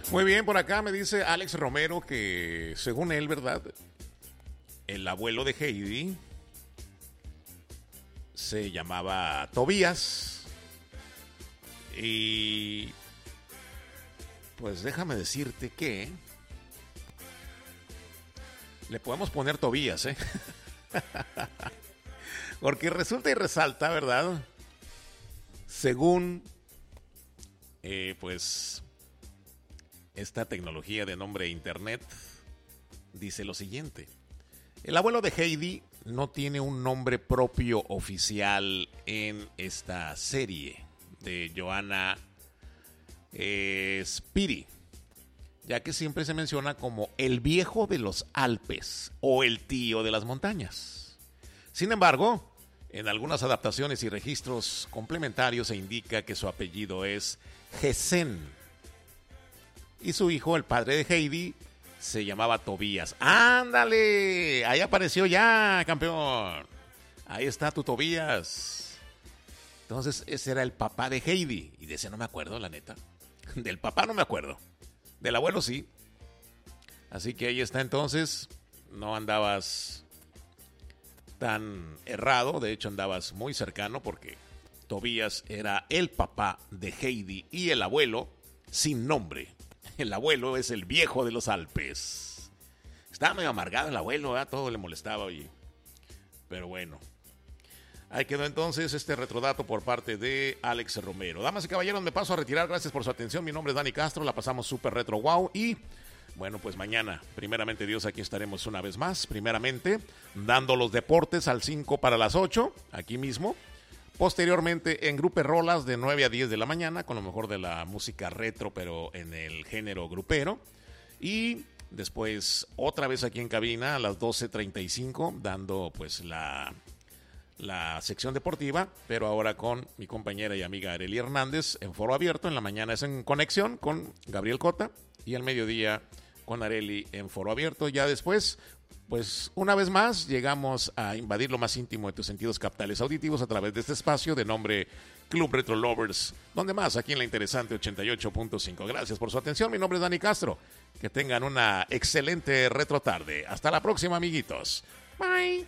Muy bien, por acá me dice Alex Romero que según él, ¿verdad? El abuelo de Heidi se llamaba Tobías. Y pues déjame decirte que le podemos poner Tobías, ¿eh? Porque resulta y resalta, ¿verdad? Según, pues, esta tecnología de nombre internet, dice lo siguiente. El abuelo de Heidi no tiene un nombre propio oficial en esta serie de Johanna Spiri, ya que siempre se menciona como el viejo de los Alpes o el tío de las montañas. Sin embargo, en algunas adaptaciones y registros complementarios se indica que su apellido es Gessen y su hijo, el padre de Heidi, se llamaba Tobías. ¡Ándale! Ahí apareció ya, campeón. Ahí está tu Tobías. Entonces, ese era el papá de Heidi. Y de ese no me acuerdo, la neta. Del papá no me acuerdo. Del abuelo sí. Así que ahí está entonces. No andabas tan errado. De hecho, andabas muy cercano porque Tobías era el papá de Heidi y el abuelo sin nombre. El abuelo es el viejo de los Alpes. Estaba medio amargado el abuelo, ¿eh? Todo le molestaba, oye. Pero bueno. Ahí quedó entonces este retrodato por parte de Alex Romero. Damas y caballeros, me paso a retirar. Gracias por su atención. Mi nombre es Dani Castro. La pasamos súper retro wow. Y bueno, pues mañana, primeramente Dios, aquí estaremos una vez más. Primeramente, dando los deportes al 5 para las 8, aquí mismo. Posteriormente en Grupe Rolas de 9 a 10 de la mañana, con lo mejor de la música retro, pero en el género grupero. Y después otra vez aquí en cabina a las 12:35, dando pues la sección deportiva, pero ahora con mi compañera y amiga Arely Hernández en Foro Abierto. En la mañana es en conexión con Gabriel Cota y al mediodía con Arely en Foro Abierto. Ya después, pues una vez más llegamos a invadir lo más íntimo de tus sentidos captales auditivos a través de este espacio de nombre Club Retro Lovers. ¿Dónde más? Aquí en la interesante 88.5. Gracias por su atención. Mi nombre es Dani Castro. Que tengan una excelente retro tarde. Hasta la próxima, amiguitos. Bye.